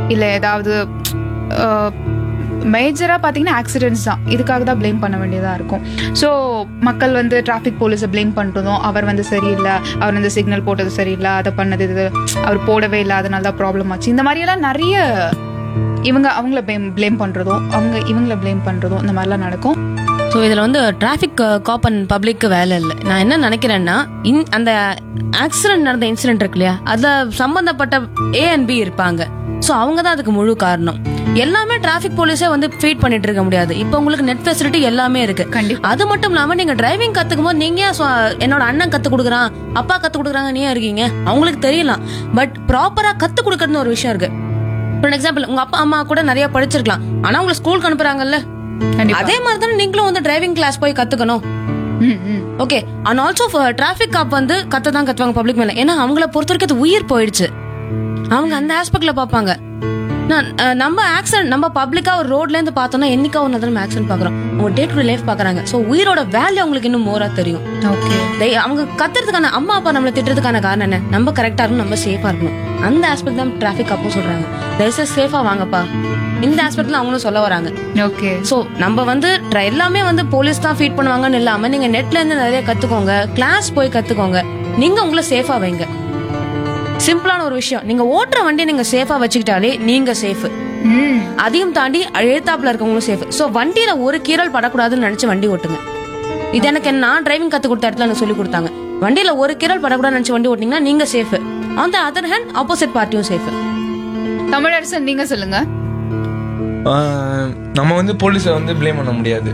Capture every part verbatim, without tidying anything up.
இல்லை ஏதாவது மேஜராக பார்த்தீங்கன்னா ஆக்சிடென்ட்ஸ் தான், இதுக்காக தான் ப்ளேம் பண்ண வேண்டியதாக இருக்கும். ஸோ மக்கள் வந்து டிராஃபிக் போலீஸை ப்ளேம் பண்ணுறதும், அவர் வந்து சரியில்லை, அவர் வந்து சிக்னல் போட்டது சரியில்லை, அதை பண்ணது இது அவர் போடவே இல்லை, அதனால தான் ப்ராப்ளம் ஆச்சு, இந்த மாதிரியெல்லாம் நிறைய இவங்க அவங்கள ப்ளேம் ப்ளேம் பண்ணுறதும் அவங்க இவங்கள ப்ளேம் பண்ணுறதும் இந்த மாதிரிலாம் நடக்கும். ஸோ இதில் வந்து டிராஃபிக் காப் அண்ட் பப்ளிக்கு வேலை இல்லை. நான் என்ன நினைக்கிறேன்னா, இன் அந்த ஆக்சிடென்ட் நடந்த இன்சிடென்ட் இருக்கு இல்லையா, அதில் சம்மந்தப்பட்ட ஏ அண்ட் பி இருப்பாங்க. ஸோ அவங்க தான் அதுக்கு முழு காரணம். எல்லாமே டிராஃபிக் போலீஸே வந்து ஃபீட் பண்ணிட்டு இருக்க முடியாது. இப்போ உங்களுக்கு நெட் ஃபெசிலிட்டி எல்லாமே இருக்கு. அது மட்டும் இல்லாமல் நீங்கள் டிரைவிங் கற்றுக்கும் போது நீங்கள் என்னோட அண்ணன் கற்றுக் கொடுக்குறான், அப்பா கற்றுக் கொடுக்குறாங்க, நீ இருக்கீங்க, அவங்களுக்கு தெரியலாம். பட் ப்ராப்பராக கற்றுக் கொடுக்கறதுன்னு ஒரு விஷயம் இருக்கு. ஃபார் எக்ஸாம்பிள், உங்க அப்பா அம்மா கூட நிறைய படிச்சிருக்கலாம், ஆனா உங்களை ஸ்கூலுக்கு அனுப்புறாங்கல்ல, அதே மாதிரி தானே நீங்களும் வந்து டிரைவிங் கிளாஸ் போய் கத்துக்கணும். ஓகே. அண்ட் ஆல்சோ டிராஃபிக் காப் வந்து கத்த தான் கத்துவாங்க பப்ளிக் மேல. ஏன்னா அவங்கள பொறுத்த வரைக்கும் அது உயிர் போயிடுச்சு, அவங்க அந்த ஆஸ்பெக்ட்ல பாப்பாங்க. நம்ம ஆக்சிடென்ட் நம்ம பப்ளிக்கா ஒரு ரோட்ல இருந்து பார்த்தோம்னா என்னைக்கா ஒன்று நம்ம ஆக்சிடென்ட் பாக்குறோம், அவங்க டே டு டே லைஃப் பாக்குறாங்க. ஸோ உயிரோட வேல்யூ அவங்களுக்கு இன்னும் மோரா தெரியும். அவங்க கத்துறதுக்கான அம்மா அப்பா நம்மளை திட்டுறதுக்கான காரணம் என்ன, நம்ம கரெக்டா இருக்கணும், நம்ம சேஃபா இருக்கணும். அந்த ஆஸ்பெக்ட் தான் டிராஃபிக் அப்போ சொல்றாங்க, தயவுசெய்து சேஃபா வாங்கப்பா. இந்த ஆஸ்பெக்ட்ல அவங்களும் சொல்ல வராங்க. ஓகே. ஸோ நம்ம வந்து எல்லாமே வந்து போலீஸ் தான் ஃபீட் பண்ணுவாங்கன்னு இல்லாம நீங்க நெட்ல இருந்து நிறைய கத்துக்கோங்க, கிளாஸ் போய் கத்துக்கோங்க, நீங்க உங்களை சேஃபா வைங்க. சிம்பிளான ஒரு விஷயம், நீங்க ஓட்டுற வண்டியை நீங்க சேஃபா வச்சுக்கிட்டாலே நீங்க சேஃப். அதையும் தாண்டி எழுத்தாப்புல இருக்கவங்களும் சேஃப். ஸோ வண்டியில ஒரு கீரல் படக்கூடாதுன்னு நினைச்சு வண்டி ஓட்டுங்க. இது எனக்கு நான் டிரைவிங் கத்து கொடுத்த இடத்துல எனக்கு சொல்லி கொடுத்தாங்க. வண்டியில ஒரு கீரல் படக்கூடாதுன்னு நினைச்சு வண்டி ஓட்டிங்கன்னா நீங்க safe. On the other hand opposite பார்ட்டியும் safe. Tamilarasan நீங்க சொல்லுங்க. நம்ம வந்து போலீஸை வந்து பிளேம் பண்ண முடியாது,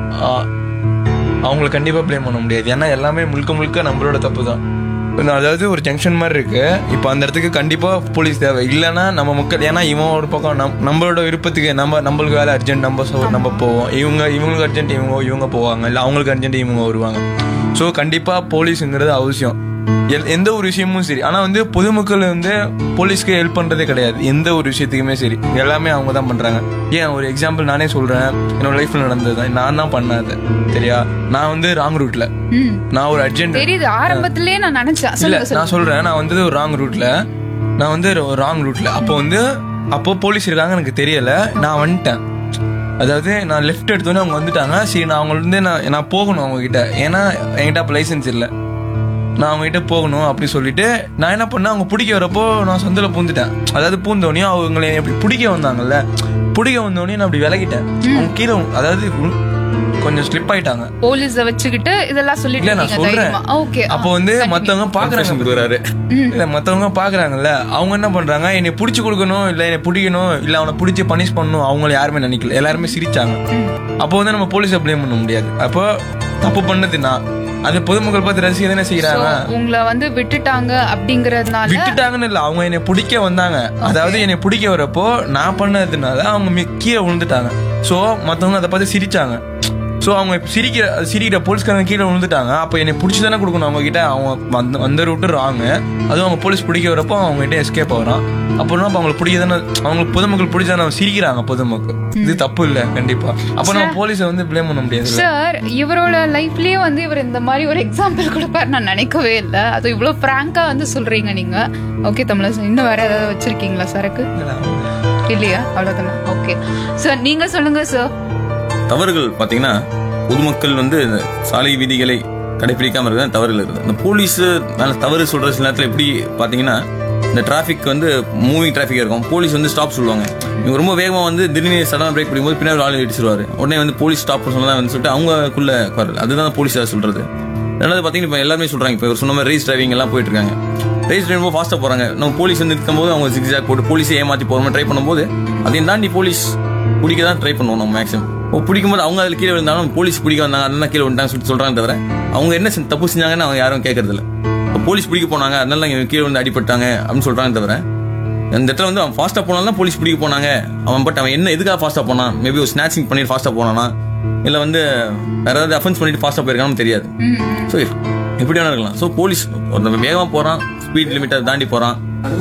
அவங்களை கண்டிப்பா பிளேம் பண்ண முடியாது. ஏன்னா எல்லாமே முழுக்க முழுக்க நம்மளோட தப்பு தான். அதாவது ஒரு ஜங்ஷன் மாதிரி இருக்கு, இப்போ அந்த இடத்துக்கு கண்டிப்பா போலீஸ் தேவை, இல்லைன்னா நம்ம மக்கள், ஏன்னா இவன் ஒரு பக்கம் நம் நம்மளோட விருப்பத்துக்கு நம்ம நம்மளுக்கு வேலை அர்ஜென்ட் நம்ம நம்ம போவோம், இவங்க இவங்களுக்கு அர்ஜென்ட் இவங்க இவங்க போவாங்க, இல்லை அவங்களுக்கு அர்ஜென்ட் இவங்க வருவாங்க. ஸோ கண்டிப்பா போலீஸுங்கிறது அவசியம் எந்த ஒரு விஷயமும் சரி. ஆனால் வந்து பொதுமக்கள் வந்து போலீஸ்க்கு ஹெல்ப் பண்ணுறதே கிடையாது, எந்த ஒரு விஷயத்துக்குமே சரி, எல்லாமே அவங்க தான் பண்ணுறாங்க. ஏன் ஒரு எக்ஸாம்பிள் நானே சொல்கிறேன், என்னோட லைஃப்பில் நடந்தது தான், நான் தான் பண்ணாது சரியா. நான் வந்து ராங் ரூட்ல, நான் ஒரு அர்ஜென்ட் தெரியுது ஆரம்பத்திலேயே நான் நினைச்சேன். இல்லை நான் சொல்கிறேன், நான் வந்து ஒரு ராங் ரூட்ல நான் வந்து ஒரு ராங் ரூட்ல அப்போ வந்து அப்போ போலீஸ் இருக்காங்க எனக்கு தெரியல, நான் வந்துட்டேன். அதாவது நான் லெஃப்ட் எடுத்தோன்னே அவங்க வந்துட்டாங்க. சரி, நான் அவங்கள இருந்து நான் நான் போகணும் அவங்க கிட்ட, ஏன்னா என்கிட்ட அப்போ லைசன்ஸ் இல்லை, நான் அவங்ககிட்ட போகணும் அப்படி சொல்லிட்டு நான் என்ன பண்ணேன், அவங்க பிடிக்க வரப்போ நான் சொந்தல பூந்துட்டேன். அதாவது பூந்தோடனே அவங்களை எப்படி பிடிக்க வந்தாங்கல்ல, பிடிக்க வந்தோடனே நான் அப்படி விலகிட்டேன். அவங்க கீழே அதாவது கொஞ்சம் ஸ்லிப் ஆயிட்டாங்க. போலீஸ வச்சுக்கிட்டு இதெல்லாம் சொல்லிட்டு நான் சொல்றேன். அப்போ வந்து மத்தவங்க பாக்குறாங்க, இல்ல மத்தவங்க பாக்குறாங்கல்ல, அவங்க என்ன பண்றாங்க, என்னை பிடிச்சு கொடுக்கணும், இல்ல என்னை பிடிக்கணும், இல்ல அவனை பிடிச்சி பனிஷ் பண்ணணும், அவங்கள யாருமே நினைக்கல, எல்லாருமே சிரிச்சாங்க. அப்போ வந்து நம்ம போலீஸை பிளேம் பண்ண முடியாது. அப்போ தப்பு பண்ணது நான், அது பொதுமக்கள் பார்த்து ரசிக்க தானே செய்யறாங்க. உங்களை வந்து விட்டுட்டாங்க அப்படிங்கறதுனால விட்டுட்டாங்கன்னு இல்ல, அவங்க என்னை பிடிக்க வந்தாங்க. அதாவது என்னை பிடிக்க வரப்போ நான் பண்ணதுனால அவங்க கீழே விழுந்துட்டாங்க. சோ மத்தவங்க அதை பார்த்து சிரிச்சாங்க. ஸோ அவங்க சிரிக்கிற சிரிக்கிற போலீஸ்காரங்க கீழே விழுந்துட்டாங்க. அப்போ என்னை பிடிச்சி தானே கொடுக்கணும் அவங்க கிட்ட. அவங்க வந்த வந்த ரூட்டு ராங்க, அதுவும் அவங்க போலீஸ் பிடிக்க வரப்போ அவங்க கிட்ட எஸ்கேப் ஆகிறான். அப்புறம் அப்போ அவங்களுக்கு பிடிக்க தானே, அவங்களுக்கு பொதுமக்கள் பிடிச்சா நம்ம சிரிக்கிறாங்க பொதுமக்கள். இது தப்பு இல்லை கண்டிப்பா. அப்போ நம்ம போலீஸை வந்து பிளேம் பண்ண முடியாது. சார், இவரோட லைஃப்லயே வந்து இவர் இந்த மாதிரி ஒரு எக்ஸாம்பிள் கொடுப்பாரு நான் நினைக்கவே இல்லை. அது இவ்வளவு பிராங்கா வந்து சொல்றீங்க நீங்க. ஓகே தமிழரசன், இன்னும் வேற ஏதாவது வச்சிருக்கீங்களா சரக்கு? இல்லையா? அவ்வளவுதானே. ஓகே சார், நீங்க சொல்லுங்க சார். தவறுகள் பார்த்தீங்கன்னா பொதுமக்கள் வந்து சாலை விதிகளை கடைபிடிக்காம இருக்கிறது தவறுகள் இருக்குது. இந்த போலீஸ் மேலே தவறு சொல்ற சில நேரத்தில் எப்படி பார்த்தீங்கன்னா, இந்த டிராஃபிக் வந்து மூவிங் டிராஃபிக் இருக்கும், போலீஸ் வந்து ஸ்டாப் சொல்லுவாங்க. இவங்க ரொம்ப வேகமாக வந்து திடீர்னு சடனாக பிரேக் பிடிக்கும்போது பின்னாடி ஆள் இடிச்சிருவாரு. உடனே வந்து போலீஸ் ஸ்டாப் சொல்லலாம் வந்து சொல்லிட்டு அவங்களுக்குள்ள குரல், அதுதான் போலீஸ் சொல்றது. ரெண்டாவது பார்த்தீங்கன்னா இப்போ எல்லாருமே சொல்றாங்க, இப்போ சொன்ன மாதிரி ரேஸ் டிரைவிங் எல்லாம் போயிட்டு இருக்காங்க. ரேஸ் டிரைவ் ஃபாஸ்ட்டாக போறாங்க. நம்ம போலீஸ் வந்து இருக்கும்போது அவங்க ஜிக்ஜாக் போட்டு போலீஸை ஏமாற்றி போகிற ட்ரை பண்ணும்போது அதையும் தாண்டி போலீஸ் பிடிக்க தான் ட்ரை பண்ணுவோம் நம்ம மேக்ஸிமம். பிடிக்கும்போது அவங்க அதில் கீழே விழுந்தாலும் போலீஸ் பிடிக்க வந்தாங்க, அதெல்லாம் கீழே விழுந்தாங்க சொல்லிட்டு சொல்றாங்க தவிர அவங்க என்ன தப்பு செஞ்சாங்கன்னு அவங்க யாரும் கேட்கறது இல்லை. இப்போ போலீஸ் பிடிக்க போனாங்க அதனால கீழே வந்து அடிபட்டாங்க அப்படின்னு சொல்றாங்க தவிர, அந்த இடத்துல வந்து அவன் ஃபாஸ்ட்டாக போனாலும் போலீஸ் பிடிக்க போனாங்க அவன், பட் அவன் என்ன எதுக்காக ஃபாஸ்ட்டாக போனான், மேபி ஒரு ஸ்நாச்சிங் பண்ணிட்டு ஃபாஸ்ட்டாக போனானா, இல்லை வந்து வேற ஏதாவது அஃபென்ஸ் பண்ணிட்டு ஃபாஸ்ட்டாக போயிருக்கான்னு தெரியாது. ஸோ எப்படி வேணா இருக்கலாம். ஸோ போலீஸ் வேகமாக போறான், ஸ்பீட் லிமிட்டை தாண்டி போறான்,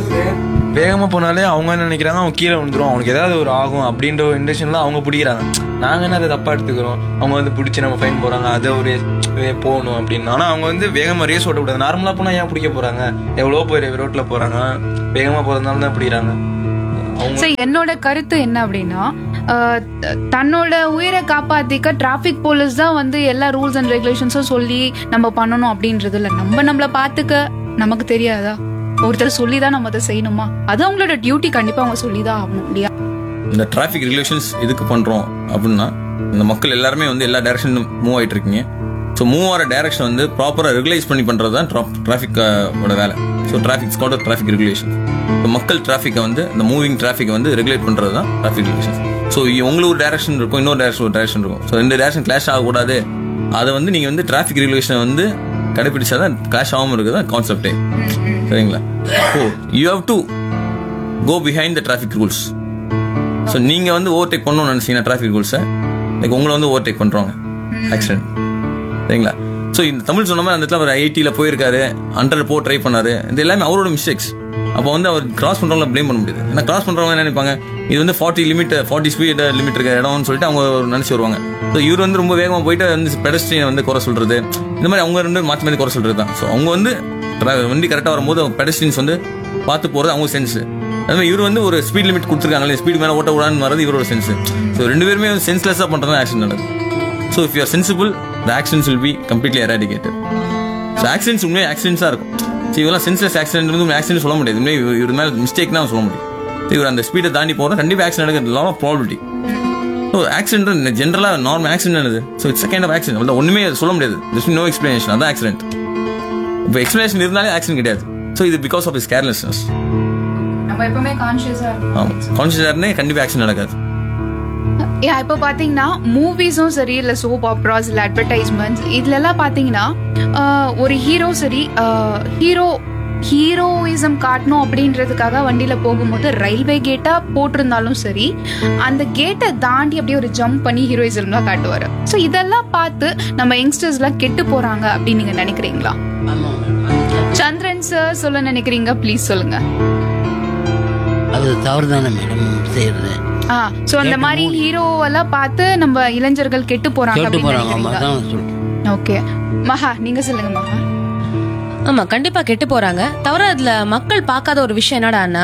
வேகமாக போனாலே அவங்க என்ன நினைக்கிறாங்க, அவன் கீழே விழுந்துரும், அவனுக்கு ஏதாவது ஒரு ஆகும் அப்படின்ற ஒரு இன்டென்ஷன்லாம் அவங்க பிடிக்கிறாங்க. நாங்கள் என்ன அதை தப்பாக எடுத்துக்கிறோம், அவங்க வந்து பிடிச்சி நம்ம ஃபைன் போகிறாங்க, அதை ஒரு போகணும் அப்படின்னு. ஆனால் அவங்க வந்து வேகமாக ரேஸ் ஓட்டக்கூடாது. நார்மலாக போனால் ஏன் பிடிக்க போகிறாங்க, எவ்வளோ பேர் ரோட்டில் போகிறாங்க, வேகமாக போகிறதுனால தான் பிடிக்கிறாங்க. சரி, என்னோட கருத்து என்ன அப்படின்னா, அஹ், தன்னோட உயிரை காப்பாத்திக்க டிராபிக் போலீஸ் தான் வந்து எல்லா ரூல்ஸ் அண்ட் ரெகுலேஷன்ஸும் சொல்லி நம்ம பண்ணணும் அப்படின்றது இல்லை. நம்ம நம்மள பாத்துக்க நமக்கு தெரியாதா? ஒருத்தர் சொல்லிதான் நம்ம அதை செய்யணுமா? அது அவங்களோட டியூட்டி, கண்டிப்பா அவங்க சொல்லிதான் ஆகணும் இல்லையா? இந்த டிராஃபிக் ரெகுலேஷன்ஸ் எதுக்கு பண்றோம் அப்படின்னா, இந்த மக்கள் எல்லாருமே வந்து எல்லா டைரக்ஷனும் மூவ் ஆயிட்டு இருக்கீங்க. ஸோ மூவ் ஆகிற டைரக்ஷன் வந்து ப்ராப்பராக ரெகுலைஸ் பண்ணி பண்றது தான் டிராஃபிக்கோட வேலை. So traffic Scott traffic regulation. இப்போ மக்கள் டிராஃபிக்கை வந்து இந்த மூவிங் டிராஃபிக்கை வந்து ரெகுலேட் பண்றது தான் டிராஃபிக் ரெகுலேஷன். ஸோ உங்களுக்கு ஒரு டைரக்ஷன் இருக்கும், இன்னொரு டைரக்ஷன் ஒரு டைரக்ஷன் இருக்கும். ஸோ ரெண்டு டைரக்ஷன் கிளாஷ் ஆகக்கூடாது. அதை வந்து நீங்க வந்து டிராஃபிக் ரெகுலேஷனை வந்து கடைபிடிச்சாதான் கிளாஷ் ஆகாமல் இருக்குது தான் கான்செப்டே. சரிங்களா? ஓ you have to go behind the traffic rules. So நீங்க வந்து ஓவர்டேக் பண்ணணும்னு நினைச்சீங்கன்னா டிராஃபிக் ரூல்ஸை, லைக் உங்களை வந்து ஓவர்டேக் பண்றாங்க, ஆக்சிடென்ட். சரிங்களா? ஸோ இந்த தமிழ் சொன்ன மாதிரி அந்த இடத்துல அவர் ஐடியில் போயிருக்காரு, ஹண்ட்ரட் போ ட்ரை பண்ணாரு, இது எல்லாமே அவரோட மிஸ்டேக்ஸ். அப்போ வந்து அவர் கிராஸ் பண்றவங்கள ப்ளேம் பண்ண முடியாது. ஏன்னா கிராஸ் பண்றவங்க என்ன நினைப்பாங்க, இது வந்து forty limit forty speed limit இருக்க இடம்னு சொல்லிட்டு அவங்க நினைச்சு வருவாங்க. ஸோ இவர் வந்து ரொம்ப வேகமாக போயிட்டு வந்து பெடஸ்ட்ரியனை வந்து குறை சொல்றது, இந்த மாதிரி அவங்க ரெண்டு மாற்றி மாற்றி குறை சொல்றது தான். ஸோ அவங்க வந்து வண்டி கரெக்டாக வரும்போது பெடஸ்ட்ரியன்ஸ் வந்து பார்த்து போகிறது அவங்க சென்ஸ். அது மாதிரி இவர் வந்து ஒரு ஸ்பீட் லிமிட் கொடுத்துருக்காங்களே, ஸ்பீட் மேலே ஓட்ட விடான்னு வரது இவரோட சென்ஸ். ஸோ ரெண்டு பேருமே சென்ஸ்லெஸ்ஸாக பண்ணுறது ஆக்சிடென்ட் நடக்குது. So if you are sensible, the accidents will be completely eradicated. So accidents உண்மையாக ஆக்சிடென்ட்ஸாக இருக்கும். ஸோ இவெல்லாம் சென்ஸ்லெஸ் ஆக்சிடென்ட் வந்து ஆக்சிடென்ட் சொல்ல முடியாது. உண்மையை இவர் மேலே மிஸ்டேக் தான் சொல்ல முடியும். இவர் அந்த ஸ்பீடை தாண்டி போகிறோம், கண்டிப்பாக ஆக்சிடென்ட் நடக்கிறது law of probability. So accident ஜென்ரலாக நார்மல் ஆக்சிடென்ட் என்னது? So it's kind of accident. ஒன்றுமே சொல்ல முடியாது, ஜஸ்ட் நோ எக்ஸ்பிளனேஷன், அதான் ஆக்சிடென்ட். இப்போ எக்ஸ்பிளனேஷன் இருந்தாலே ஆக்சிடென்ட் கிடையாது. ஸோ இது பிகாஸ் ஆஃப் இஸ் கேர்லெஸ்னஸ். நம்ம எப்பவுமே கான்ஷியஸா இருக்கணும். ஆமாம், கான்ஷியஸாக இருந்தே கண்டிப்பாக ஆக்சிடென்ட் நடக்காது. ஏன் இப்போ பாத்தீங்கன்னா மூவிஸும் சரி, இல்ல சோப் ஆப்ராஸ், இல்ல அட்வர்டைஸ்மெண்ட்ஸ், இதுல எல்லாம் பாத்தீங்கன்னா ஆஹ், ஒரு ஹீரோ சரி, ஹீரோ ஹீரோயிசம் காட்டணும் அப்படின்றதுக்காக வண்டியில போகும்போது ரயில்வே கேட்டா போட்டிருந்தாலும் சரி, அந்த கேட்டை தாண்டி அப்படியே ஒரு ஜம்ப் பண்ணி ஹீரோயிசம்லாம் காட்டுவாரு. ஸோ இதெல்லாம் பார்த்து நம்ம யங்ஸ்டர்ஸ் எல்லாம் கெட்டு போறாங்க அப்படின்னு நீங்க நினைக்கிறீங்களா? சந்திரன் சார் சொல்ல நினைக்கிறீங்க, ப்ளீஸ் சொல்லுங்க. அது தவறு தானே மேடம் செய்யறது. ஆ, சோ அந்த மாதிரி ஹீரோவெல்லாம் பார்த்து நம்ம இளைஞர்கள் கெட்டு போறாங்க கேட்டு அப்படின்னு போறாங்க. ஆமா, நினைக்கிறீங்களா? அதான் சொல்றேன். ஓகே மகா, நீங்க சொல்லுங்க மகா. ஆமா, கண்டிப்பா கெட்டு போறாங்க. தவிர அதுல மக்கள் பார்க்காத ஒரு விஷயம் என்னடான்னா,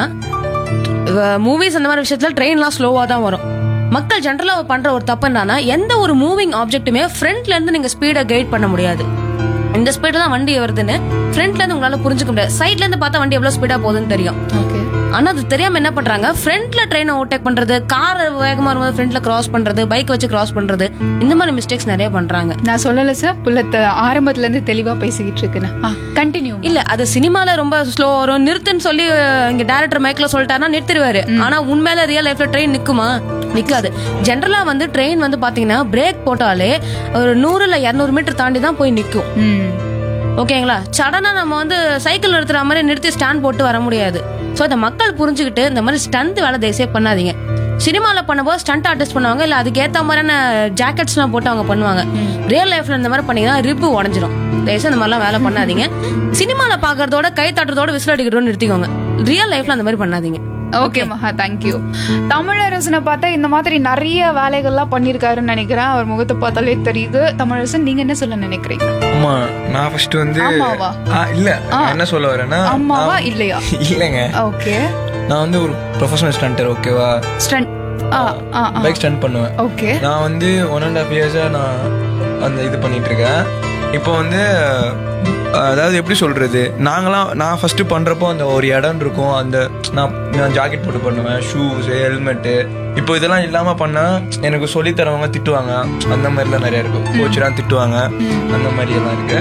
மூவிஸ் அந்த மாதிரி விஷயத்துல ட்ரெயின்லாம் ஸ்லோவா தான் வரும். மக்கள் ஜென்ரலா பண்ற ஒரு தப்பு என்னன்னா, எந்த ஒரு மூவிங் ஆப்ஜெக்ட்டுமே ஃப்ரண்ட்ல இருந்து நீங்க ஸ்பீடை கைட் பண்ண முடியாது. இந்த ஸ்பீடு தான் வண்டி வருதுன்னு ஃப்ரண்ட்ல இருந்து உங்களால புரிஞ்சுக்க முடியாது. சைட்ல இருந்து பார்த்தா வண்டி எவ்வளவு ஸ்பீடா போகுதுன்னு தெரியும். ஓகே. ஆனா அது தெரியாம என்ன பண்றாங்க, ஃப்ரண்ட்ல ட்ரெயினை ஓவர்டேக் பண்றது, கார் வேகமா வரும்போது ஃப்ரண்ட்ல கிராஸ் பண்றது, பைக் வச்சு கிராஸ் பண்றது, இந்த மாதிரி மிஸ்டேக்ஸ் நிறைய பண்றாங்க. நான் சொல்லல சார், புள்ளத்த ஆரம்பத்துல இருந்து தெளிவா பேசிக்கிட்டு இருக்கேன். கண்டினியூ. இல்ல, அது சினிமால ரொம்ப ஸ்லோ வரும், நிறுத்துன்னு சொல்லி இங்க டைரக்டர் மைக்ல சொல்லிட்டாருன்னா நிறுத்திடுவாரு. ஆனா உண்மையில ரியல் லைஃப்ல ட்ரெயின் நிக்குமா? நிக்காது. ஜென்ரலா வந்து ட்ரெயின் வந்து பாத்தீங்கன்னா பிரேக் போட்டாலே ஒரு நூறு இல்ல இருநூறு மீட்டர் தாண்டி தான் போய் நிக்கும். ஓகேங்களா? சடனா நம்ம வந்து சைக்கிள் நிறுத்துற மாதிரி நிறுத்தி ஸ்டாண்ட் போட்டு வர முடியாது. ஸோ இதை மக்கள் புரிஞ்சுக்கிட்டு இந்த மாதிரி ஸ்டண்ட் வேலை தயவுசே பண்ணாதீங்க. சினிமாவில் பண்ணும்போது ஸ்டண்ட் ஆர்டிஸ்ட் பண்ணுவாங்க, இல்லை அதுக்கேற்ற மாதிரியான ஜாக்கெட்ஸ்லாம் போட்டு அவங்க பண்ணுவாங்க. ரியல் லைஃப்ல இந்த மாதிரி பண்ணீங்கன்னா ரிப்பு உடஞ்சிரும். தயவுசே இந்த மாதிரிலாம் வேலை பண்ணாதீங்க. சினிமாவில் பார்க்கறதோட கை தட்டுறதோட விசில் அடிக்கிறதோட நிறுத்திக்கோங்க. ரியல் லைஃப்ல அந்த மாதிரி பண்ணாதீங்க. ஓகே மகா, தேங்க்யூ. தமிழரசனை பார்த்தா இந்த மாதிரி நிறைய வேலைகள்லாம் பண்ணிருக்காருன்னு நினைக்கிறேன். அவர் முகத்தை பார்த்தாலே தெரியுது. தமிழரசன், நீங்க என்ன சொல்ல நினைக்கிறீங்க? ஆமா, நான் ஃபர்ஸ்ட் வந்து ஆமாவா? ஆ, இல்ல நான் என்ன சொல்ல வரேன்னா, அம்மாவா நான்- இல்லையா? இல்லைங்க, ஓகே. நான் வந்து ஒரு ப்ரொஃபஷனல் ஸ்டண்டர். ஓகேவா? ஸ்டண்ட். ஆ ஆ பைக் ஸ்டண்ட் பண்ணுவேன். ஓகே. நான் வந்து ஒன் அண்ட் ஹாஃப் இயர்ஸா நான் அந்த இது பண்ணிட்டு இருக்கேன். இப்போ வந்து அதாவது எப்படி சொல்றது, நாங்களாம் நான் ஃபர்ஸ்ட் பண்றப்போ அந்த ஒரு இடம் இருக்கும், அந்த நான் நான் ஜாக்கெட் போட்டு பண்ணுவேன், ஷூஸ், ஹெல்மெட்டு. இப்போ இதெல்லாம் இல்லாம பண்ணா எனக்கு சொல்லி தரவங்க திட்டுவாங்க, அந்த மாதிரிலாம் நிறைய இருக்கும். கோச்செல்லாம் திட்டுவாங்க, அந்த மாதிரி எல்லாம் இருக்கு.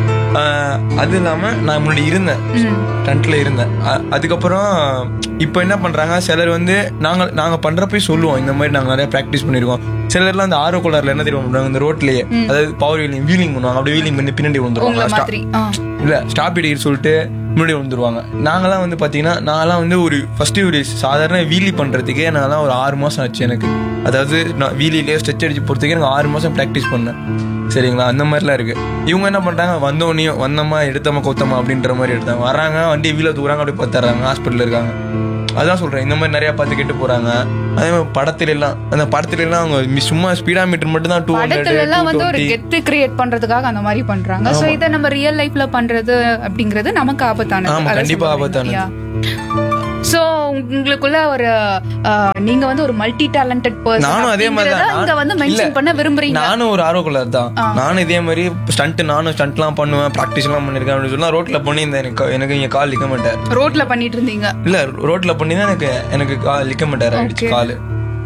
அது இல்லாம நான் முன்னாடி இருந்தேன், ஸ்டண்ட்ல இருந்தேன். அதுக்கப்புறம் இப்போ என்ன பண்றாங்க, சிலர் வந்து நாங்க நாங்க பண்றப்ப சொல்லுவோம், இந்த மாதிரி நாங்க நிறைய ப்ராக்டிஸ் பண்ணிருக்கோம். சிலர்லாம் அந்த ஆரோ கோளாறுல என்ன தெரியும் பண்றாங்க, இந்த ரோட்லயே அதாவது பவர் வீலிங் வீலிங் பண்ணுவாங்க. அப்படி வீலிங் பண்ணி பின்னாடி வந்துருவாங்க, இல்ல ஸ்டாப் இடின்னு சொல்லிட்டு முன்னாடி வந்துருவாங்க. நாங்கெல்லாம் வந்து பாத்தீங்கன்னா, நாங்கெல்லாம் வந்து ஒரு ஃபர்ஸ்ட் ஒரு சாதாரண வீலி பண்றதுக்கே நாங்கெல்லாம் ஒரு ஆறு மாசம் ஆச்சு எனக்கு. அதாவது நான் வீலிலே ஸ்ட்ரெச் அடிச்சு போறதுக்கே எனக்கு ஆறு மாசம் ப்ராக்டிஸ் பண்ணேன். சரிங்களா? அந்த மாதிரிலாம் இருக்கு. இவங்க என்ன பண்றாங்க, வந்தோடனையும் வந்தோமா எடுத்தோமா கொத்தமா அப்படின்ற மாதிரி எடுத்தாங்க, வராங்க வண்டியை வீல தூக்குறாங்க, அப்படியே பார்த்துறாங்க, ஹாஸ்பிட்டல் இருக்காங்க. அதான் சொல்றேன், இந்த மாதிரி நிறைய பார்த்து கேட்டு போறாங்க. அதே மாதிரி படத்துல எல்லாம், அந்த படத்துல எல்லாம் அவங்க சும்மா ஸ்பீடா மீட்டர் மட்டும் தான் டூ படத்துல எல்லாம் வந்து ஒரு கெத்து கிரியேட் பண்றதுக்காக அந்த மாதிரி பண்றாங்க. சோ இத நம்ம ரியல் லைஃப்ல பண்றது அப்படிங்கிறது நமக்கு ஆபத்தானது. ஆமா, கண்டிப்பா ஆபத்தானது. சோ உங்களுக்குள்ள ஒரு அஹ், நீங்க வந்து ஒரு மல்டி டேலண்டட் பர்சன் நானும் அதே மாதிரி தான். இங்க வந்து இல்ல, மென்ஷன் பண்ண விரும்புறீங்க. நானும் ஒரு ஆர்வக்குள்ள தான். நானும் இதே மாதிரி ஸ்டண்ட் நானும் ஸ்டண்ட்லாம் பண்ணுவேன், ப்ராக்டிஸ் எல்லாம் பண்ணிருக்கேன் அப்படின்னு சொன்னா ரோட்ல பண்ணி இந்த எனக்கு எனக்கு இங்க கால் லிக்க மாட்டார். ரோட்ல பண்ணிட்டு இருந்தீங்க? இல்ல, ரோட்ல பண்ணி தான் எனக்கு எனக்கு கால் லிக்க மாட்டார் ஆயிடுச்சு காலு.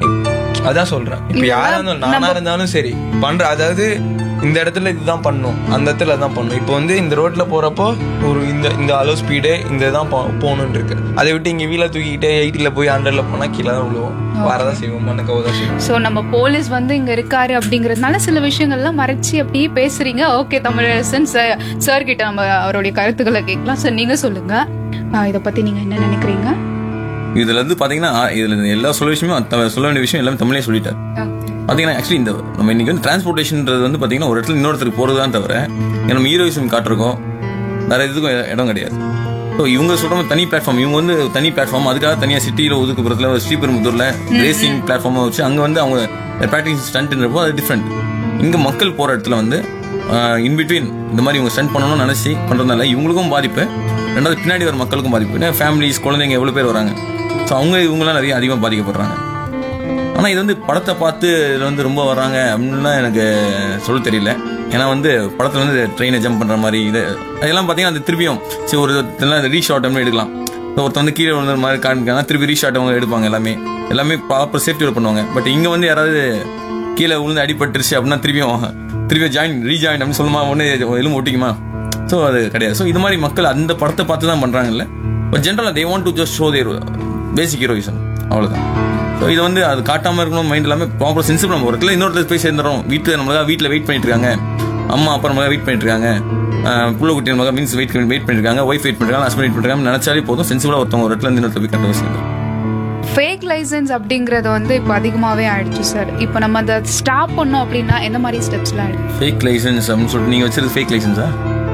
அதான் சொல்றேன். இப்ப யாரா இருந்தாலும் நானா இருந்தாலும் சரி பண்ற, அதாவது இந்த இடத்துல இதுதான் பண்ணும், அந்த இடத்துல தான் பண்ணும். இப்போ வந்து இந்த ரோட்ல போறப்போ ஒரு இந்த இந்த அளவு ஸ்பீடு இந்த தான் போகணும்னு இருக்கு. அதை விட்டு இங்க வீல தூக்கிக்கிட்டே எயிட்டில போய் ஹண்ட்ரட்ல போனா கீழே தான் விழுவோம், வரதான் செய்வோம், மண்ணுக்கு தான் செய்வோம். சோ நம்ம போலீஸ் வந்து இங்க இருக்காரு அப்படிங்கறதுனால சில விஷயங்கள்லாம் மறைச்சு அப்படியே பேசுறீங்க. ஓகே, தமிழரசன் சார் சார் கிட்ட நம்ம அவருடைய கருத்துக்களை கேட்கலாம். சார் நீங்க சொல்லுங்க, ஆஹ் இத பத்தி நீங்க என்ன நினைக்கிறீங்க? இதுல இருந்து பாத்தீங்கன்னா இதுல இருந்து எல்லா சொல்ல விஷயமும் த- சொல்ல வேண்டிய விஷயம் எல்லாமே தமிழே சொல்லிட்டார். பாத்தீங்கன்னா ஆக்சுவலி இந்த நம்ம இன்னைக்கு வந்து டிரான்ஸ்போர்ட்டேஷன்ன்றது வந்து பாத்தீங்கன்னா ஒரு இடத்துல இன்னொருத்தருக்கு போறதுதான் தவிர நம்ம ஹீரோயிசம் காட்டுறோம் வேற எதுக்கும் இடம் கிடையாது. ஸோ இவங்க சொல்ற தனி பிளாட்ஃபார்ம், இவங்க வந்து தனி பிளாட்ஃபார்ம், அதுக்காக தனியாக சிட்டியில் ஒதுக்குப்புறத்துல ஸ்ரீபெரும்புத்தூர்ல ரேசிங் பிளாட்ஃபார்மை வச்சு அங்கே வந்து அவங்க ப்ராக்டிஸ் ஸ்டண்ட்ன்றப்போ அது டிஃப்ரெண்ட். இங்கே மக்கள் போகிற இடத்துல வந்து இன்பிட்வீன் இந்த மாதிரி இவங்க ஸ்டண்ட் பண்ணணும்னு நினச்சி பண்ணுறதுனால இவங்களுக்கும் பாதிப்பு, ரெண்டாவது பின்னாடி வர மக்களுக்கும் பாதிப்பு. ஏன்னா ஃபேமிலிஸ் குழந்தைங்க எவ்வளோ பேர் வராங்க, ஸோ அவங்க இவங்களாம் நிறைய அதிகமாக பாதிக்கப்படுறாங்க. ஆனால் இது வந்து படத்தை பார்த்து இதில் வந்து ரொம்ப வர்றாங்க அப்படின்லாம் எனக்கு சொல்ல தெரியல. ஏன்னா வந்து படத்தில் வந்து ட்ரெயினை ஜம்ப் பண்ணுற மாதிரி இது அதெல்லாம் பார்த்தீங்கன்னா அது திருப்பியும் சரி ஒரு ரீஷார்ட் அப்படின்னு எடுக்கலாம். ஒருத்தர் வந்து கீழே விழுந்த மாதிரி காமிக்காங்க, திருப்பி ரீஷார்ட் அவங்க எடுப்பாங்க. எல்லாமே எல்லாமே ப்ராப்பர் சேஃப்டியோட பண்ணுவாங்க. பட் இங்கே வந்து யாராவது கீழே விழுந்து அடிபட்டுருச்சு அப்படின்னா திருப்பியும் திருப்பியும் ஜாயின் ரீஜாயின் அப்படின்னு சொல்லுமா, ஒன்று எலும்பு ஒட்டிக்குமா? ஸோ அது கிடையாது. ஸோ இது மாதிரி மக்கள் அந்த படத்தை பார்த்து தான் பண்ணுறாங்கல்ல. பட் ஜென்ரலாக they want to just show there basic heroism, அவ்வளோதான். ஸோ இது வந்து அது காட்டாமல் இருக்கணும், மைண்ட் எல்லாமே ப்ராப்பர் சென்சிபிள். நம்ம ஒரு இடத்துல இன்னொருத்தர் போய் சேர்ந்துடும், வீட்டில் நம்மளாக வீட்டில் வெயிட் பண்ணிட்டு இருக்காங்க, அம்மா அப்பா நம்மளாக வெயிட் பண்ணிட்டு இருக்காங்க, புள்ள குட்டி நம்மளாக மீன்ஸ் வெயிட் வெயிட் பண்ணிருக்காங்க, ஒய்ஃப் வெயிட் பண்ணிருக்காங்க, ஹஸ்பண்ட் வெயிட் பண்ணிருக்காங்க, நினைச்சாலே போதும் சென்சிபிளாக ஒருத்தவங்க ஒரு இடத்துல இருந்து இன்னொருத்தர் போய் கண்டு சேர்ந்து. ஃபேக் லைசன்ஸ் அப்படிங்கறது வந்து இப்போ அதிகமாவே ஆயிடுச்சு சார். இப்போ நம்ம அதை ஸ்டாப் பண்ணோம் அப்படின்னா எந்த மாதிரி ஸ்டெப்ஸ்லாம் எடுக்கும்? ஃபேக் லைசன்ஸ் அப்படின்னு சொல்லிட்டு நீங்கள் வச்சிருக்க ஃபேக் லைசன்ஸா?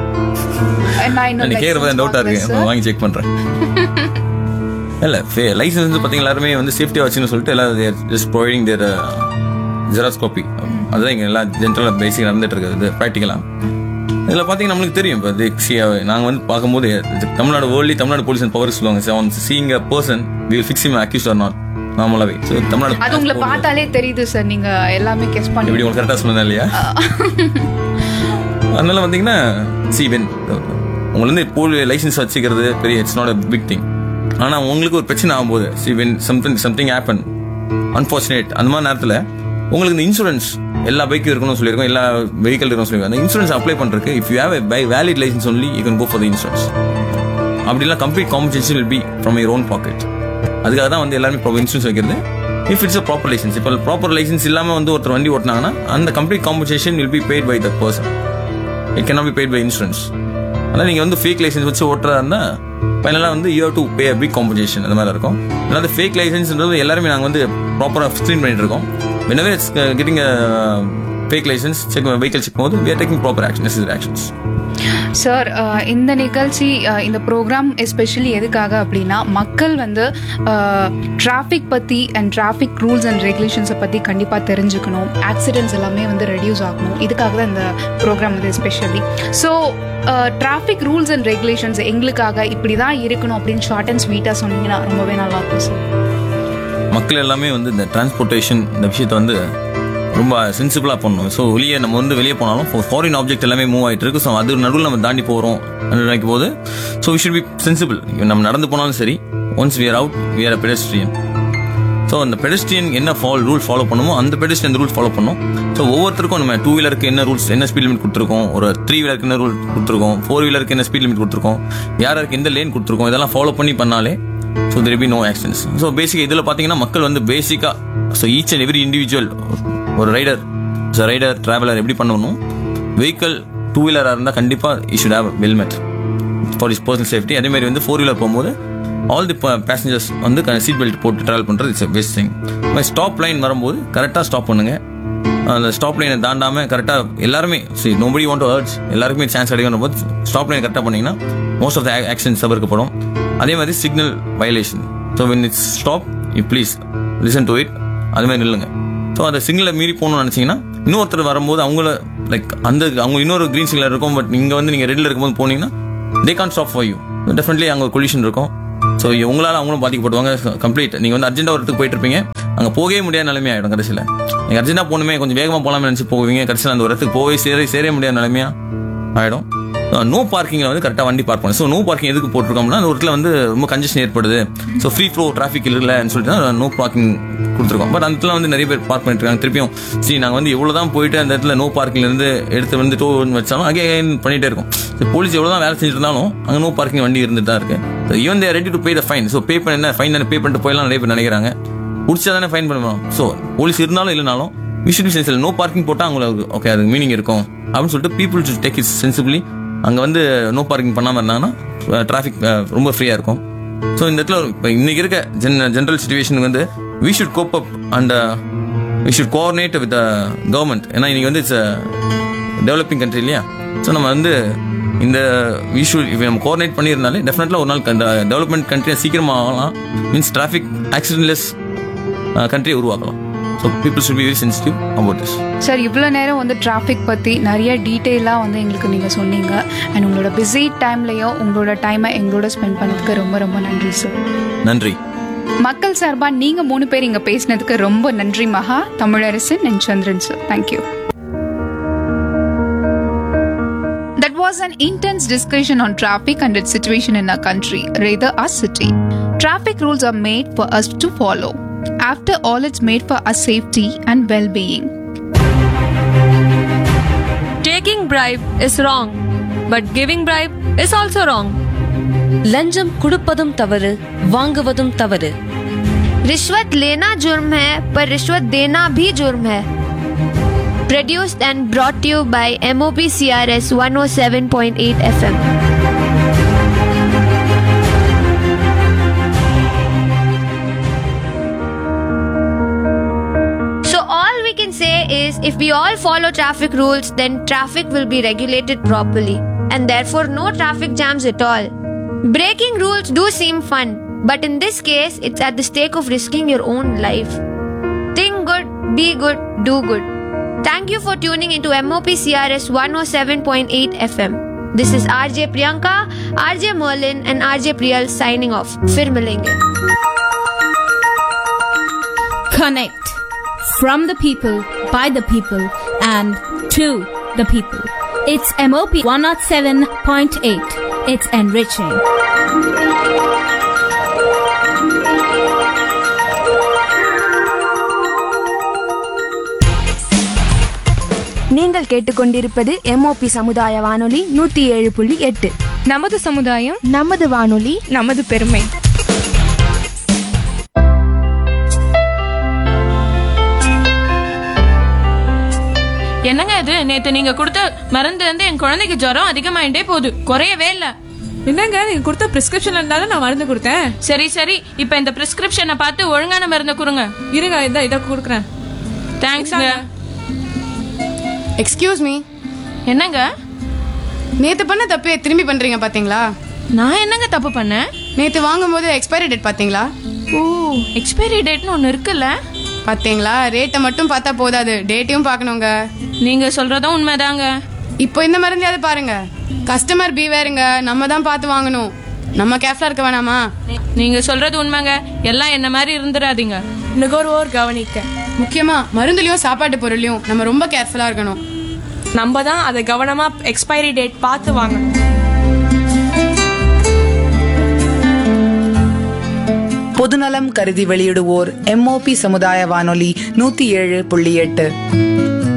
நான் இன்னும் எனக்கு கேட்குறது டவுட்டாக இருக்கு, வாங்கி செக் பண்ணுறேன். இல்ல லைசன்ஸ் வந்து பாத்தீங்கன்னா எல்லாருமே வந்து சேஃப்டியா வச்சுன்னு சொல்லிட்டு எல்லாரும் ஜஸ்ட் ப்ரொவைடிங் தேர் ஜெராக்ஸ் காப்பி. அதுதான் இங்க எல்லாம் ஜென்ரலாக பேசிக் நடந்துட்டு இருக்குது ப்ராக்டிக்கலா. இதில் பார்த்தீங்கன்னா நம்மளுக்கு தெரியும். இப்போ சி நாங்கள் வந்து பார்க்கும்போது Tamil Nadu worldly Tamil Nadu police and power சொல்லுவாங்க, seeing a person will fix him accused R not நார்மலாவே. ஸோ தமிழ்நாடு அது உங்களை பார்த்தாலே தெரியுது சார், நீங்க எல்லாமே கெஸ் பண்ணி எப்படி உங்களுக்கு கரெக்டாக சொன்னதா இல்லையா? அதனால பார்த்தீங்கன்னா சி வென் உங்களுக்கு வந்து போலி லைசன்ஸ் வச்சுக்கிறது பெரிய it's not a big thing. ஆனால் உங்களுக்கு ஒரு பிரச்சனை ஆகும்போது see when something something happen unfortunate அந்த மாதிரி நேரத்தில் உங்களுக்கு இந்த இன்சூரன்ஸ் எல்லா பைக்கும் இருக்கணும்னு சொல்லியிருக்கோம், எல்லா வெஹிக்கல் இருக்கணும்னு சொல்லியிருக்கோம். அந்த இன்சூரன்ஸ் அப்ளை பண்ணுறதுக்கு if you have a valid licence only you can go for the insurance. அப்படிலாம் complete compensation will be from your own packet. அதுக்காக தான் வந்து எல்லாருமே இன்சூரன்ஸ் வைக்கிறது. If it's a proper licence, இப்போ ப்ராப்பர் லைசன்ஸ் இல்லாமல் வந்து ஒருத்தர் வண்டி ஓட்டினாங்கன்னா அந்த complete compensation will be paid by the person, it can not be paid by insurance. ஆனால் நீங்கள் வந்து ஃபேக் லைசன்ஸ் வச்சு ஓட்டுறதா இருந்தால் ஃபைனலாக வந்து you have to pay a big compensation அந்த மாதிரி இருக்கும். அதாவது ஃபேக் லைசன்ஸ்ன்றது எல்லாருமே நாங்கள் வந்து ப்ராப்பராக ஸ்க்ரீன் பண்ணிட்டு இருக்கோம். whenever it's uh, getting a uh, fake license check vehicle check mode, we are taking proper action, necessary actions. Sir, இந்த நிகழ்ச்சி இந்த ப்ரோக்ராம் எஸ்பெஷலி எதுக்காக அப்படின்னா மக்கள் வந்து டிராஃபிக் பற்றி அண்ட் டிராஃபிக் ரூல்ஸ் அண்ட் ரெகுலேஷன்ஸை பற்றி கண்டிப்பாக தெரிஞ்சுக்கணும், ஆக்சிடென்ட்ஸ் எல்லாமே வந்து ரெடியூஸ் ஆகணும். இதுக்காக தான் இந்த ப்ரோக்ராம் வந்து especially. So traffic rules and regulations எங்களுக்காக இப்படி தான் இருக்கணும் அப்படின்னு ஷார்ட் அண்ட் ஸ்வீட்டாக சொன்னீங்கன்னா ரொம்பவே நல்லா இருக்கும் சார். மக்கள் எல்லாமே வந்து இந்த டிரான்ஸ்போர்ட்டேஷன் இந்த விஷயத்தை வந்து ரொம்ப சென்சிபிளாக பண்ணணும். ஸோ வெளியே நம்ம வந்து வெளியே போனாலும் ஃபாரின் ஆப்ஜெக்ட் எல்லாமே மூவ் ஆகிட்டு இருக்கு. ஸோ அது நடுவில் நம்ம தாண்டி போகிறோம் நினைக்கும் போது so we should be sensible. நம்ம நடந்து போனாலும் சரி, once we are out we are a pedestrian. So அந்த பெடஸ்ட்ரியன் என்ன ஃபாலோ ரூல் ஃபாலோ பண்ணுமோ அந்த பெடஸ்ட்ரியன் ரூல்ஸ் ஃபாலோ பண்ணணும். ஸோ ஒவ்வொருத்தருக்கும் நம்ம டூ வீலருக்கு என்ன ரூல்ஸ், என்ன ஸ்பீட் லிமிட் கொடுத்துருக்கோம், ஒரு த்ரீ வீலருக்கு என்ன ரூல் கொடுத்துருக்கோம், ஃபோர் வீலருக்கு என்ன ஸ்பீட் லிமிட் கொடுத்துருக்கோம், யாருக்கு எந்த லேன் கொடுத்துருக்கோம், இதெல்லாம் ஃபாலோ பண்ணி பண்ணாலே so there be no accidents. So பேசிக்காக இதில் பார்த்தீங்கன்னா மக்கள் வந்து பேசிக்காக so each and every individual ஒரு ரைடர் ஸோ ரைடர் ட்ராவலர் எப்படி பண்ணணும், வெஹிக்கல் டூ வீலராக இருந்தால் கண்டிப்பாக you should have helmet for is personal safety. அதேமாதிரி வந்து ஃபோர் வீலர் போகும்போது ஆல் தி பேசஞ்சர்ஸ் வந்து சீட் பெல்ட் போட்டு ட்ராவல் பண்ணுறது it's best thing. Stop line வரும்போது கரெக்டாக ஸ்டாப் பண்ணுங்க. அந்த ஸ்டாப் லைனை தாண்டாமல் கரெக்டாக எல்லாருமே சரி நோபடி வாண்ட் டு ஹர்ட்ஸ் எல்லாருக்குமே சான்ஸ் கிடைக்கும் போது ஸ்டாப் லைன் கரெக்டாக பண்ணிங்கன்னா மோஸ்ட் ஆஃப் த ஆக்சிடென்ட்ஸ் தவிர்க்கப்படும். அதே மாதிரி signal violation, so when it's stop you please listen to it, அது மாதிரி நில்லுங்க. ஸோ அந்த சிக்னலை மீறி போகணும்னு நினச்சிங்கன்னா இன்னொருத்தர் வரும்போது அவங்கள லைக் அந்த அவங்க இன்னொரு க்ரீன் சிக்னல் இருக்கும், பட் இங்கே வந்து நீங்கள் ரெட்டில் இருக்கும்போது போனீங்கன்னா தே can't stop for you, definitely அங்கே ஒரு கொலிஷன் இருக்கும். ஸோ உங்களால் அவங்களும் பாதிக்கப்படுவாங்க கம்ப்ளீட். நீங்கள் வந்து அர்ஜென்ட்டாக ஒரு இடத்துக்கு போயிட்டு இருப்பீங்க, அங்கே போகவே முடியாத நிலைமை ஆகிடும் கடைசியில். நீங்கள் அர்ஜென்ட்டாக போகணுமே கொஞ்சம் வேகமாக போகலாம்னு நினச்சி போவீங்க, கடைசியில் அந்த ஒரு இடத்துக்கு போய் சேர சேர முடியாத நிலைமையாக ஆகிடும். நோ பார்க்கிங்கில் வந்து கரெக்டாக வண்டி பார்க் பண்ணணும். ஸோ நோ பார்க்கிங் எதுக்கு போட்டிருக்கோம்னா அந்த இடத்துல வந்து ரொம்ப கன்ஜெஷன் ஏற்படுது, ஸோ ஃப்ரீ ஃப்ளோ டிராஃபிக் இல்லைன்னு சொல்லிட்டு தான் நோ பார்க்கிங் கொடுத்துருக்கோம். பட் அந்த இடத்துல வந்து நிறைய பேர் பார்க் பண்ணிட்டு இருக்காங்க. திருப்பியும் சரி நாங்கள் வந்து எவ்வளோ தான் போயிட்டு அந்த இடத்துல நோ பார்க்கிங்லேருந்து எடுத்து வந்து டோ வச்சாலும் அகைன் பண்ணிகிட்டே இருக்கும். ஸோ போலீஸ் எவ்வளோ தான் வேலை செஞ்சுட்டு இருந்தாலும் அங்கே நோ பார்க்கிங் வண்டி இருந்துட்டு தான் இருக்கு. So even they ready to pay the fine. So பே பண்ண என்ன ஃபைன் தானே பே பண்ணிட்டு போயெல்லாம் நிறைய பேர் நினைக்கிறாங்க, பிடிச்சா தானே ஃபைன் பண்ணுவோம். ஸோ போலீஸ் இருந்தாலும் இல்லைனாலும் விஷுவல் சென்சில் நோ பார்க்கிங் போட்டால் அவங்களுக்கு ஓகே அது மீனிங் இருக்கும் அப்படின்னு சொல்லிட்டு people to take it sensibly. அங்கே வந்து நோ பார்க்கிங் பண்ணாமல் இருந்தாங்கன்னா டிராஃபிக் ரொம்ப ஃப்ரீயாக இருக்கும். ஸோ இந்த இடத்துல இப்போ இன்னைக்கு இருக்க ஜென் ஜென்ரல் சுச்சுவேஷனுக்கு வந்து we should COPE up and we should coordinate with government. ஏன்னா இன்னைக்கு வந்து இட்ஸ் டெவலப்பிங் கண்ட்ரி இல்லையா. ஸோ நம்ம வந்து இந்த வி ஷுட் இப்போ நம்ம கோஆர்டினேட் பண்ணியிருந்தாலே டெஃபினெட்லாக ஒரு நாள் இந்த டெவலப்மெண்ட் கண்ட்ரியை சீக்கிரமாக ஆகலாம். மீன்ஸ் டிராஃபிக் ஆக்சிடென்ட்லெஸ் கண்ட்ரியை உருவாக்கலாம். So people should be very sensitive about this. Sir இவ்வளோ நேரம் வந்து டிராஃபிக் பற்றி நிறைய டீட்டெயிலாக வந்து எங்களுக்கு நீங்கள் சொன்னீங்க. அண்ட் உங்களோட பிஸி டைம்லையும் உங்களோட டைமை எங்களோட ஸ்பெண்ட் பண்ணதுக்கு ரொம்ப ரொம்ப நன்றி சார். நன்றி. மக்கள் சார்பாக நீங்கள் மூணு பேர் இங்கே பேசினதுக்கு ரொம்ப நன்றி மகா, Tamilarasan and Chandran sir. Thank you. That was an intense discussion on traffic and its situation in our country, rather our city. Traffic rules are made for us to follow. After all, it's made for our safety and well-being. Taking bribe is wrong, but giving bribe is also wrong. லஞ்சம் கொடுப்பதும் தவறு, வாங்குவதும் தவறு. रिश्वत लेना जुर्म है, पर रिश्वत देना भी जुर्म है. Produced and brought to you by M O P C R S one oh seven point eight F M. So all we can say is if we all follow traffic rules, then traffic will be regulated properly and therefore no traffic jams at all. Breaking rules do seem fun, but in this case it's at the stake of risking your own life. Think good, be good, do good. Thank you for tuning into M O P C R S one oh seven point eight F M. This is R J Priyanka, R J Merlin and R J Priyal signing off. Fir milenge. Connect from the people, by the people and to the people. It's M O P one oh seven point eight. It's enriching. நீங்கள் கேட்டுக்கொண்டிருப்பது MOP சமுதாய வானொலி நூத்தி ஏழு புள்ளி எட்டு. நமது சமுதாயம், நமது வானொலி, நமது பெருமை. என்னங்க இது, நேத்து நீங்க கொடுத்த மருந்து வந்து என் குழந்தைக்கு ஜுரம் அதிகமாயிட்டே போகுது, குறையவே இல்ல. என்னங்க நீங்க கொடுத்த பிரிஸ்கிரிப்ஷன் இருந்தாலும் நான் மருந்து கொடுத்தேன். சரி சரி, இப்ப இந்த பிரிஸ்கிரிப்ஷனை பார்த்து ஒழுங்கான மருந்து கொடுங்க. இருங்க, இந்த இதை கொடுக்குறேன். தேங்க்ஸ்ங்க. Excuse me. என்னங்க நேத்து பண்ண தப்பே திரும்பி பண்றீங்க பாத்தீங்களா? நான் என்னங்க தப்பு பண்ணேன்? நேத்து வாங்கும்போது எக்ஸ்பைரி டேட் பாத்தீங்களா? ஓ, எக்ஸ்பைரி டேட்னு ஒன்னு இருக்குல்ல. பாத்தீங்களா? ரேட்டை மட்டும் பார்த்தா போதாது, டேட்டையும் பார்க்கணுங்க. நீங்க சொல்றதும் உண்மைதாங்க. இப்போ இந்த மருந்தையாவது பாருங்க. கஸ்டமர் பீவேருங்க, நம்ம தான் பார்த்து வாங்கணும். நம்ம கேர்ஃபுல்லா இருக்க வேணாமா? நீங்க சொல்றது உண்மைங்க, எல்லாம் என்ன மாதிரி இருந்துடாதீங்க. நுகர்வோர் கவனிக்க. முக்கியமா மருந்துலயும் சாப்பாட்டு பொருளையும் நம்ம ரொம்ப கேர்ஃபுல்லா இருக்கணும். நம்ம தான் அதை கவனமா எக்ஸ்பைரி டேட் பார்த்து வாங்கணும். பொதுநலம் கருதி வெளியிடுவோர் எம்ஓபி சமுதாய வானொலி நூத்தி ஏழு புள்ளி எட்டு.